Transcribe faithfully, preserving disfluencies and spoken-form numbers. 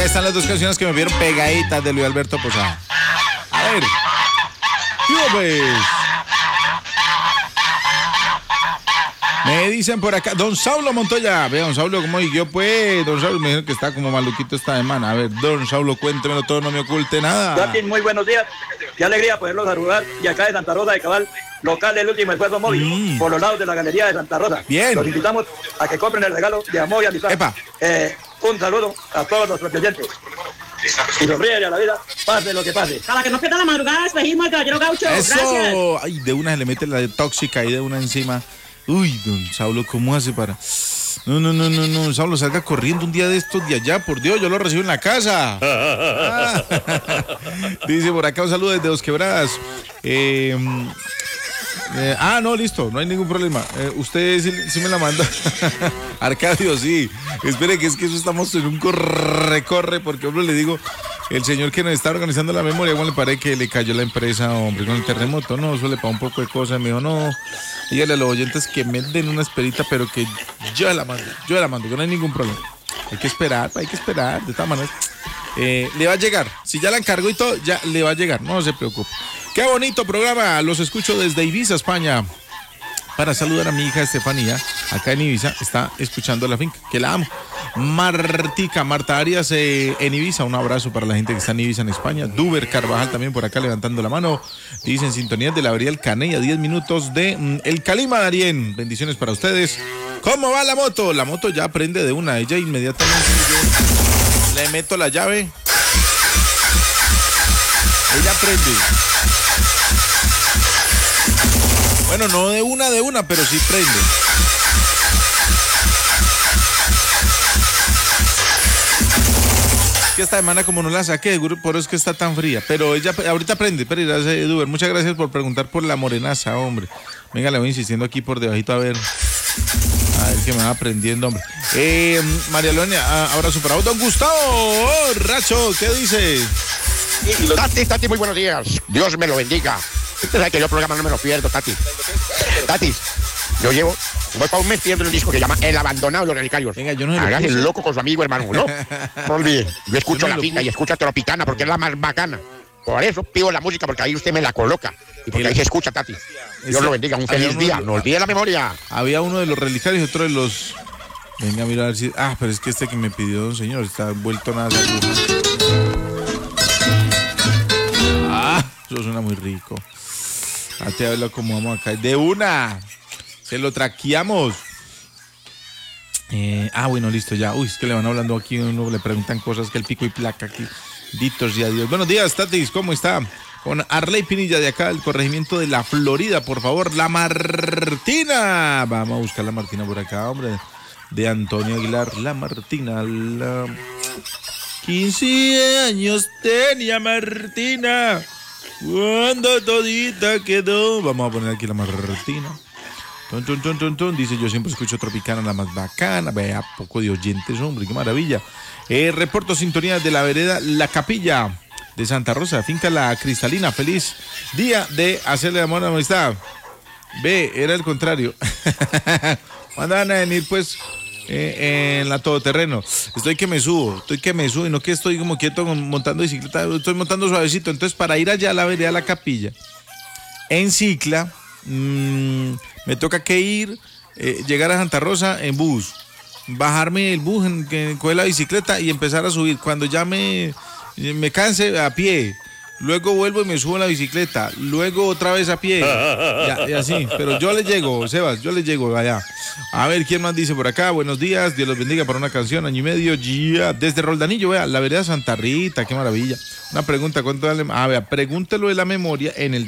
están las dos canciones que me vieron pegaditas de Luis Alberto Posada. A ver. ¿Qué pues? Me dicen por acá, don Saulo Montoya. Ve, don Saulo, ¿cómo yo pues? Don Saulo me dijeron que está como maluquito esta semana. A ver, don Saulo, cuéntemelo todo, no me oculte nada. Joaquín, muy buenos días. Qué alegría poderlos saludar. Y acá de Santa Rosa de Cabal, local del último esfuerzo móvil, mm. por los lados de la Galería de Santa Rosa. Bien. Los invitamos a que compren el regalo de amor y amistad. Epa. Eh, un saludo a todos nuestros clientes. Y sonríe a la vida, pase lo que pase. Para que no pierda la madrugada, espejismo el caballero Gaucho. Eso. Gracias. Ay, de una se le mete la de tóxica y de una encima. Uy, don Saulo, ¿cómo hace para...? No, no, no, no, no, Saulo, salga corriendo un día de estos de allá, por Dios, yo lo recibo en la casa. Ah. Dice por acá un saludo desde Dos Quebradas. Eh, eh, ah, no, listo, no hay ningún problema. Eh, usted sí, sí me la manda. Arcadio, sí. Espere, que es que eso estamos en un corre, corre, porque, hombre, le digo... El señor que nos está organizando la memoria, ¿cómo le parece que le cayó la empresa, hombre, con el terremoto? No, eso le pagó un poco de cosas. Me dijo, no, dígale a los oyentes que me den una esperita, pero que yo la mando, yo la mando, que no hay ningún problema. Hay que esperar, hay que esperar, de todas maneras. Eh, le va a llegar, si ya la encargó y todo, ya le va a llegar, no se preocupe. Qué bonito programa, los escucho desde Ibiza, España. Para saludar a mi hija Estefanía, acá en Ibiza, está escuchando la finca, que la amo. Martica, Marta Arias eh, en Ibiza, un abrazo para la gente que está en Ibiza en España. Duber Carvajal también por acá levantando la mano. Dicen sintonía de la Avenida El Caney a diez minutos de mm, El Calima, Darien. Bendiciones para ustedes. ¿Cómo va la moto? La moto ya prende de una, ella inmediatamente yo le meto la llave. Ella prende. Bueno, no de una de una, pero sí prende. Que esta semana como no la saqué, por eso es que está tan fría. Pero ella ahorita prende, pero irá a Duber. Muchas gracias por preguntar por la morenaza, hombre. Venga, le voy insistiendo aquí por debajito a ver. A ver que me va aprendiendo, hombre. Eh, María Leonia, abrazo para vos. Don Gustavo oh, Racho, ¿qué dice? Tati, Tati, muy buenos días. Dios me lo bendiga. Usted sabe que yo el programa no me lo pierdo, Tati. Tati, yo llevo, voy para un mes pidiendo un disco que se llama El Abandonado de los Relicarios. Venga, yo no se Hagas el loco con su amigo, hermano, ¿no? No olvide. Yo escucho yo no la finca y escucho Tropicana porque es la más bacana. Por eso pido la música, porque ahí usted me la coloca. Y porque ahí se escucha, Tati. Dios Ese, lo bendiga, un feliz día. De, no olvide la memoria. Había uno de los Relicarios y otro de los... Venga, mira a ver si... Ah, pero es que este que me pidió, don señor, está vuelto nada. Ah, eso suena muy rico. A te hablo como vamos acá. De una. Se lo traqueamos. Eh, ah, bueno, listo ya. Uy, es que le van hablando aquí, uno le preguntan cosas que el pico y placa aquí. Ditos y adiós. Buenos días, Tatis, ¿cómo está? Con Arley Pinilla de acá, el corregimiento de la Florida, por favor. La Martina. Vamos a buscar la Martina por acá, hombre. De Antonio Aguilar. La Martina. La... quince años tenía Martina. Cuando todita quedó. Vamos a poner aquí la Martina. Ton, ton, ton, ton, ton. Dice, yo siempre escucho Tropicana, la más bacana. Vea, poco de oyentes, hombre, qué maravilla. Eh, reporto sintonía de la vereda La Capilla de Santa Rosa, finca La Cristalina. Feliz día de hacerle amor a la amistad. Ve, era el contrario. ¿Cuándo van a venir, pues? Eh, en la todoterreno, estoy que me subo, estoy que me subo y no que estoy como quieto montando bicicleta, estoy montando suavecito. Entonces, para ir allá a la vereda La Capilla en cicla, mmm, me toca que ir, eh, llegar a Santa Rosa en bus, bajarme el bus, en, en, coger la bicicleta y empezar a subir. Cuando ya me, me canse, a pie. Luego vuelvo y me subo a la bicicleta. Luego otra vez a pie. Ya, y así. Pero yo le llego, Sebas, yo le llego allá. A ver, ¿quién más dice por acá? Buenos días, Dios los bendiga para una canción, año y medio. Ya. Desde Roldanillo, vea, la vereda Santa Rita, qué maravilla. Una pregunta, ¿cuánto vale? Ah, vea, pregúntelo de la memoria en el